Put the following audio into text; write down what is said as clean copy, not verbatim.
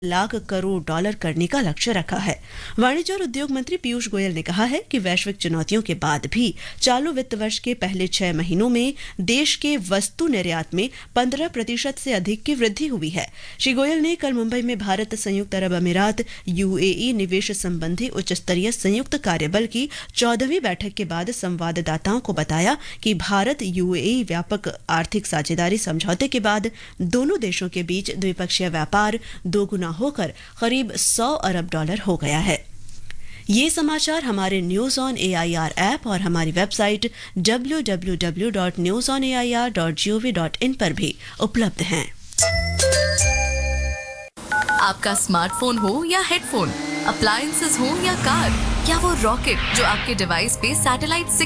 Lakh crore dollar करने का लक्ष्य रखा है। वाणिज्य और उद्योग मंत्री पीयूष गोयल ने कहा है कि वैश्विक चुनौतियों के बाद भी चालू वित्त वर्ष के पहले 6 महीनों में देश के वस्तु निर्यात में 15% से अधिक की वृद्धि हुई है। श्री गोयल ने कल मुंबई में भारत संयुक्त अरब अमीरात यूएई निवेश संबंधी उच्च स्तरीय संयुक्त कार्यबल की 14वीं बैठक के बाद संवाददाताओं को बताया कि भारत यूएई व्यापक आर्थिक साझेदारी समझौते के बाद दोनों देशों के बीच द्विपक्षीय व्यापार दोगुना होकर करीब 100 अरब डॉलर हो गया है। ये समाचार हमारे न्यूज ऑन एआईआर ऐप और हमारी वेबसाइट www.newsonair.gov.in पर भी उपलब्ध हैं। आपका स्मार्टफोन हो या हेडफोन, अप्लायंसेस हो या कार, क्या वो रॉकेट जो आपके डिवाइस पे सैटेलाइट